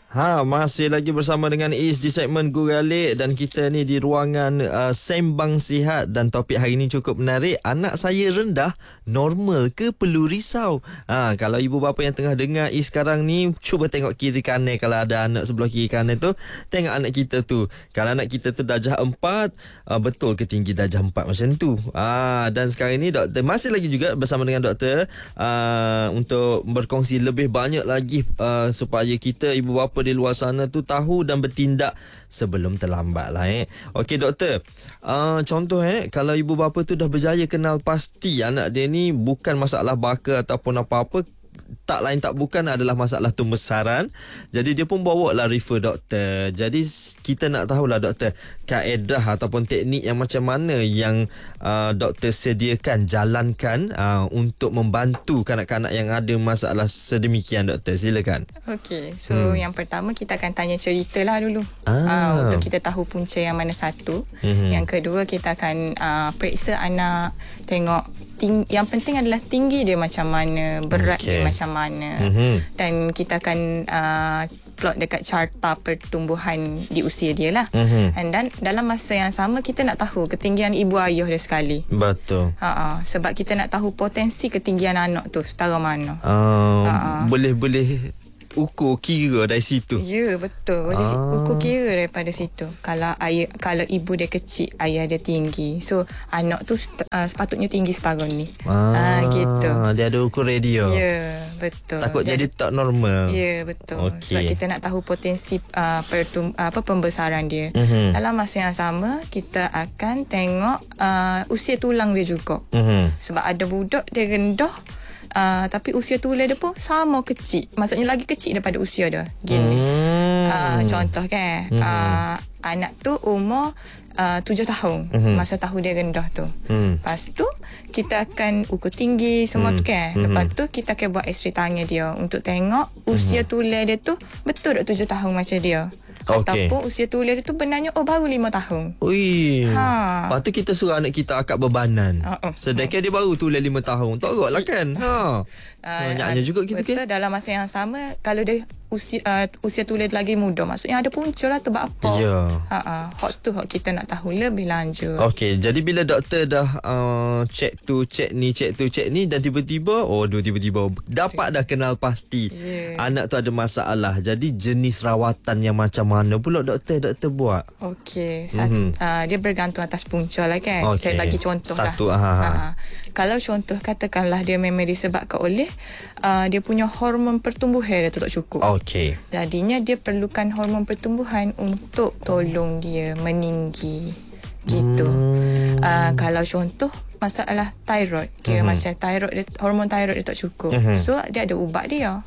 Masih lagi bersama dengan Is di segmen Guralik dan kita ni di ruangan Sembang Sihat dan topik hari ni cukup menarik. Anak saya rendah, normal ke perlu risau? Kalau ibu bapa yang tengah dengar Is sekarang ni, cuba tengok kiri kanan. Kalau ada anak sebelah kiri kanan tu, tengok anak kita tu. Kalau anak kita tu darjah 4, betul ke tinggi darjah 4 macam tu? Dan sekarang ni doktor masih lagi juga bersama dengan doktor untuk berkongsi lebih banyak lagi supaya kita ibu bapa di luar sana tu tahu dan bertindak sebelum terlambat lah. Okey doktor, contoh kalau ibu bapa tu dah berjaya kenal pasti anak dia ni bukan masalah baka ataupun apa-apa, tak lain tak bukan adalah masalah tumbesaran. Jadi dia pun bawa lah refer doktor. Jadi kita nak tahulah doktor, kaedah ataupun teknik yang macam mana yang doktor sediakan, jalankan untuk membantu kanak-kanak yang ada masalah sedemikian doktor. Silakan. Okey, so yang pertama kita akan tanya cerita lah dulu. Untuk kita tahu punca yang mana satu. Yang kedua kita akan periksa anak, tengok yang penting adalah tinggi dia macam mana, berat dia macam mana. Dan kita akan plot dekat carta pertumbuhan di usia dia lah. And then dalam masa yang sama kita nak tahu ketinggian ibu ayah dia sekali. Betul. Sebab kita nak tahu potensi ketinggian anak tu setara mana. Boleh ukur kira dari situ. Ya, betul. Boleh ukur kira daripada situ. Kalau ibu dia kecil, ayah dia tinggi. So anak tu sepatutnya tinggi setara ni. Gitu. Dia ada ukur radio. Ya, betul. Takut jadi tak normal. Ya, betul. Sebab kita nak tahu potensi pembesaran dia. Dalam masa yang sama kita akan tengok usia tulang dia juga. Sebab ada budak dia rendah, tapi usia tulang dia pun sama kecil. Maksudnya lagi kecil daripada usia dia. Gini. Contoh kan, anak tu umur 7 tahun. Masa tahu dia rendah tu. Lepas tu kita akan ukur tinggi semua tu kan. Lepas tu kita akan buat x-ray tangan dia untuk tengok usia tulang dia tu betul tak 7 tahun macam dia. Ataupun usia tulang dia tu benarnya baru 5 tahun. Lepas tu kita suruh anak kita akak bebanan. Sedangkan dia baru tulang 5 tahun. Teruk lah kan. Banyaknya juga kita betul, dalam masa yang sama kalau dia usia tulang lagi muda, maksudnya ada punca lah tu buat apa. Hak tu hak kita nak tahu lebih lanjut. Okey, jadi bila doktor dah cek tu, cek ni dan tiba-tiba dapat dah kenal pasti anak tu ada masalah. Jadi jenis rawatan yang macam mana pula doktor buat? Okey, dia bergantung atas punca lah kan. Saya bagi contoh satu lah. Kalau contoh katakanlah dia memang disebabkan oleh dia punya hormon pertumbuhan dia tu tak cukup. Jadinya dia perlukan hormon pertumbuhan untuk tolong dia meninggi. Gitu. Kalau contoh masalah thyroid, kira macam thyroid dia, hormon thyroid dia tak cukup. So dia ada ubat dia.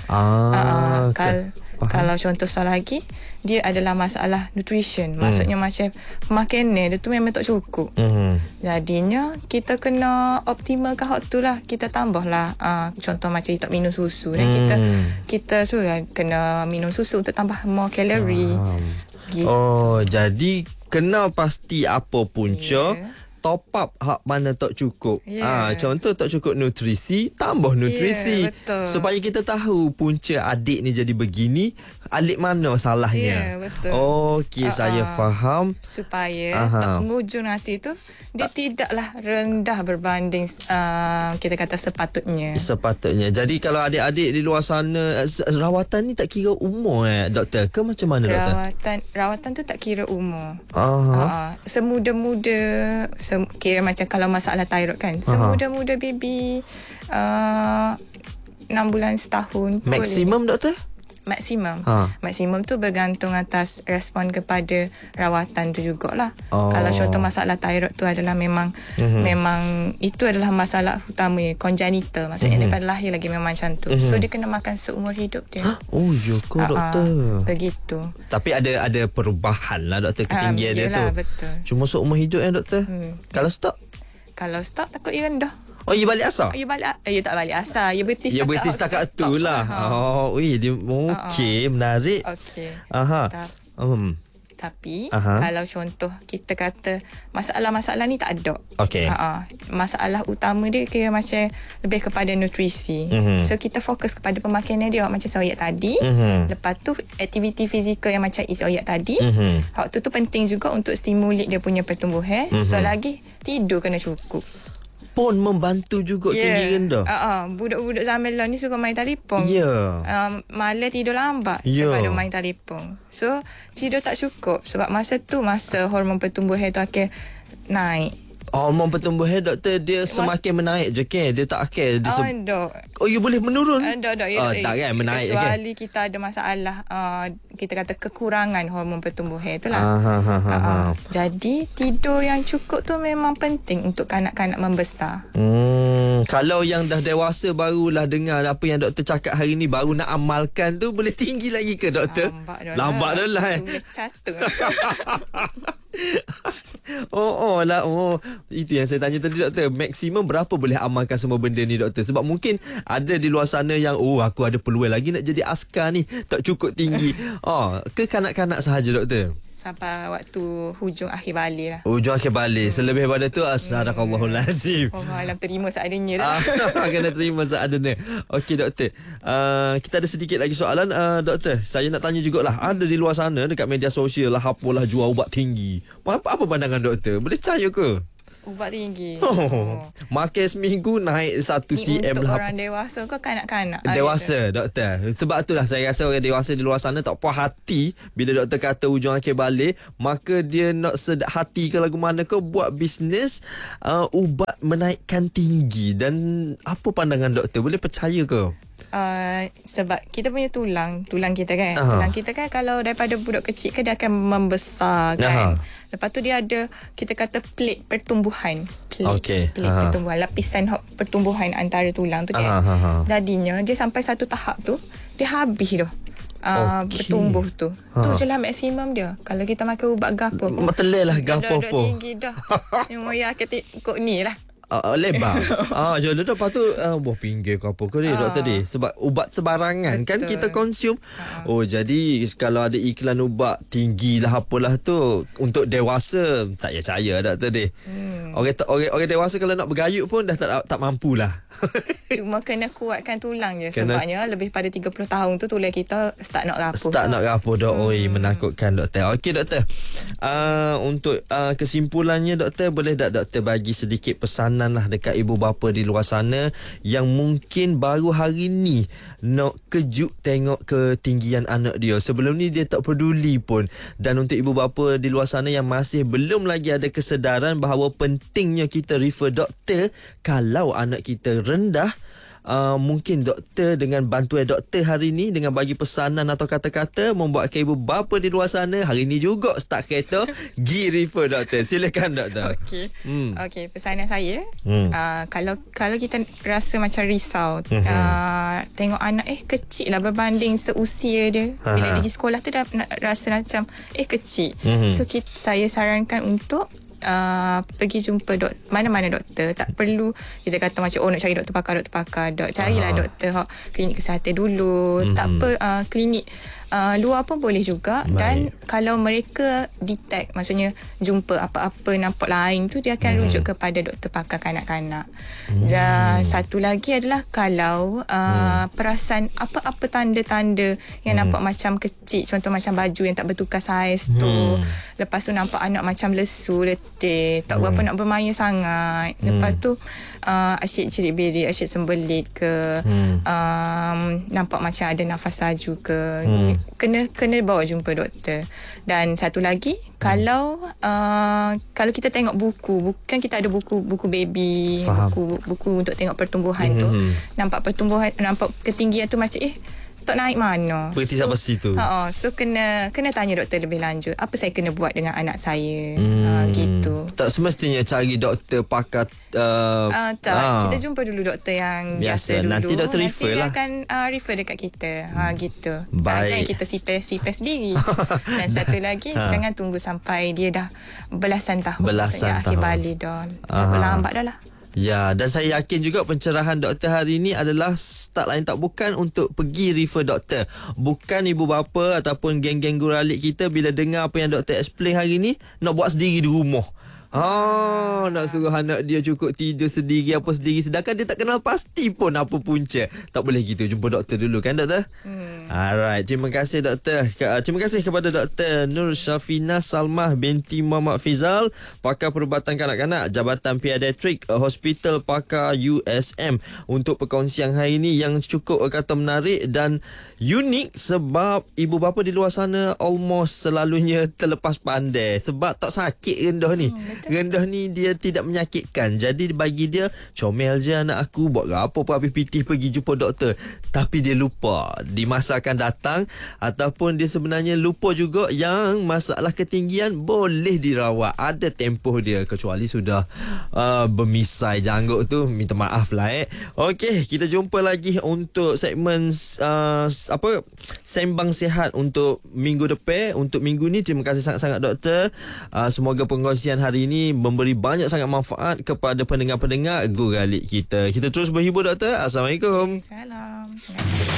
Kalau contoh salah lagi, dia adalah masalah nutrition. Maksudnya macam makanan dia tu memang tak cukup. Jadinya kita kena optimalkan hak tu lah. Kita tambah lah contoh macam dia tak minum susu. Dan kita suruh kena minum susu untuk tambah more kalori. Gitu. Jadi kenal pasti apa punca, top up hak mana tak cukup. Contoh tak cukup nutrisi, tambah nutrisi. Supaya kita tahu punca adik ni jadi begini, alik mana salahnya. Okey, saya faham. Supaya penghujung nanti tu dia tidaklah rendah berbanding kita kata sepatutnya. Jadi kalau adik-adik di luar sana, rawatan ni tak kira umur doktor ke macam mana doktor? Rawatan tu tak kira umur. Semuda-muda, kira macam kalau masalah thyroid kan, semuda-muda baby 6 bulan setahun maksimum boleh. Doktor? Maksimum tu bergantung atas respon kepada rawatan tu jugalah. Kalau contoh masalah thyroid tu adalah memang itu adalah masalah utama congenital, maksudnya daripada lahir lagi memang macam tu. So dia kena makan seumur hidup dia. Ya ke doktor? Begitu. Tapi ada perubahan lah doktor ketinggian dia tu. Betul. Cuma seumur hidup doktor. Kalau stop takut ia rendah. Ia balik asal? Ia tak balik asal. Ia berhenti setakat tu lah. Dia okey, menarik. Okey. Tapi kalau contoh kita kata masalah-masalah ni tak ada. Okey. Masalah utama dia kira macam lebih kepada nutrisi. So kita fokus kepada pemakanan dia macam saya tadi. Lepas tu aktiviti fizikal yang macam saya tadi. Waktu tu penting juga untuk stimulit dia punya pertumbuhan. So lagi tidur kena cukup. Pun membantu juga tinggi rendah. Budak-budak zaman lah ni suka main telefon. Malam tidur lambat sebab dia main telefon. So tidur tak cukup sebab masa tu masa hormon pertumbuhan tu akan naik. Hormon pertumbuhan doktor dia semakin menaik je ke? Dia tak akan you boleh menurun? Tak kan menaik je. Kecuali kita ada masalah kita kata kekurangan hormon pertumbuhan itulah. Jadi tidur yang cukup tu memang penting untuk kanak-kanak membesar. Kalau yang dah dewasa barulah dengar apa yang doktor cakap hari ni, baru nak amalkan tu, boleh tinggi lagi ke doktor? Lambat dah lah. Boleh catur. Itu yang saya tanya tadi doktor. Maksimum berapa boleh amalkan semua benda ni doktor? Sebab mungkin ada di luar sana yang aku ada peluang lagi nak jadi askar ni, tak cukup tinggi. Ke kanak-kanak sahaja doktor? Sampai waktu hujung akhir balik lah. Hujung akhir balik. Selebih pada tu Sadaqallahul Azim. Alam terima seadanya dah. Kena terima seadanya. Okey doktor, kita ada sedikit lagi soalan. Doktor, saya nak tanya jugalah, ada di luar sana dekat media sosial lah, apalah jual ubat tinggi. Apa pandangan doktor? Boleh percaya ke? Ubat tinggi. Makan seminggu naik 1 cm untuk lah. orang dewasa ke kanak-kanak? Dewasa doktor. Sebab itulah saya rasa orang dewasa di luar sana tak puas hati bila doktor kata hujung akhir balik, maka dia nak sedap hati ke lagu mana ke buat bisnes ubat menaikkan tinggi. Dan apa pandangan doktor? Boleh percaya ke? Sebab kita punya tulang kita kan, tulang kita kan kalau daripada budak kecil kan dia akan membesar kan. Lepas tu dia ada kita kata plate pertumbuhan, plate pertumbuhan, lapisan pertumbuhan antara tulang tu kan. Jadinya dia sampai satu tahap tu dia habis dah. Bertumbuh tu. Tu je lah maksimum dia. Kalau kita makan ubat gapo pun. Telai lah gapo pun. Dah tinggi dah. Yang kok ni lah. Lebar. Jadi lepas tu buah pinggir ke apa ke ni doktor ni, sebab ubat sebarangan kan kita konsum. Jadi kalau ada iklan ubat tinggi lah apalah tu untuk dewasa, tak payah percaya doktor ni. Orang dewasa kalau nak bergayut pun dah tak mampulah. Cuma kena kuatkan tulang je. Sebabnya lebih pada 30 tahun tu tulang kita start nak rapuh dok. Menakutkan doktor. Okey doktor, untuk kesimpulannya doktor, boleh tak doktor bagi sedikit pesanan lah dekat ibu bapa di luar sana yang mungkin baru hari ni nak kejut tengok ketinggian anak dia, sebelum ni dia tak peduli pun. Dan untuk ibu bapa di luar sana yang masih belum lagi ada kesedaran bahawa pentingnya kita refer doktor kalau anak kita rendah, mungkin doktor dengan bantuan doktor hari ni dengan bagi pesanan atau kata-kata membuatkan ibu bapa di luar sana hari ni juga start kereta gi refer doktor. Silakan doktor. Okey, pesanan saya kalau kita rasa macam risau tengok anak kecil lah berbanding seusia dia, bila dia pergi sekolah tu dah rasa macam kecil. So saya sarankan untuk pergi jumpa mana-mana doktor. Tak perlu kita kata macam nak cari doktor pakar. Carilah doktor klinik kesihatan dulu. Tak apa, klinik luar pun boleh juga. Dan kalau mereka detect, maksudnya jumpa apa-apa nampak lain tu, dia akan rujuk kepada doktor pakar kanak-kanak. Dan satu lagi adalah kalau perasan apa-apa tanda-tanda yang nampak macam kecil, contoh macam baju yang tak bertukar saiz tu, lepas tu nampak anak macam lesu, letih, tak berapa nak bermain sangat, lepas tu asyik jerit-berit, asyik sembelit ke, nampak macam ada nafas laju ke, kena bawa jumpa doktor. Dan satu lagi, kalau kita tengok buku, kan kita ada buku baby, buku untuk tengok pertumbuhan tu, nampak pertumbuhan, nampak ketinggian tu macam tak naik mana. Berhenti sampai situ. So kena tanya doktor lebih lanjut, apa saya kena buat dengan anak saya. Gitu. Tak semestinya cari doktor pakar. Kita jumpa dulu doktor yang biasa dulu. Nanti doktor refer lah. Nanti dia akan refer dekat kita. Gitu. Baik. Jangan kita sipes sendiri. Dan satu lagi, jangan tunggu sampai dia dah belasan tahun. Akhir balik dah. Dah lambat dah lah. Ya, dan saya yakin juga pencerahan doktor hari ini adalah tak lain tak bukan untuk pergi refer doktor. Bukan ibu bapa ataupun geng-geng guralik kita bila dengar apa yang doktor explain hari ni, nak buat sendiri di rumah. Nak suruh anak dia cukup tidur sendiri apa sendiri, sedangkan dia tak kenal pasti pun apa punca. Tak boleh gitu, jumpa doktor dulu kan doktor? Alright, terima kasih doktor. Terima kasih kepada Dr. Nur Syafina Salmah binti Muhammad Fizal, pakar perubatan kanak-kanak Jabatan Pediatrik Hospital Pakar USM, untuk perkongsian hari ini yang cukup kata menarik dan unik, sebab ibu bapa di luar sana almost selalunya terlepas pandai sebab tak sakit rendah ni. Rendah ni dia tidak menyakitkan. Jadi bagi dia comel je anak aku, buat apa pun habis pitih pergi jumpa doktor. Tapi dia lupa di masa akan datang, ataupun dia sebenarnya lupa juga yang masalah ketinggian boleh dirawat. Ada tempoh dia, kecuali sudah bermisai janggut tu, minta maaf lah Okey, kita jumpa lagi untuk segmen Sembang Sihat untuk minggu depan. Untuk minggu ni terima kasih sangat-sangat doktor. Semoga perkongsian hari ini memberi banyak sangat manfaat kepada pendengar-pendengar Guralik kita. Kita terus berhibur doktor. Assalamualaikum. Salam. Terima kasih.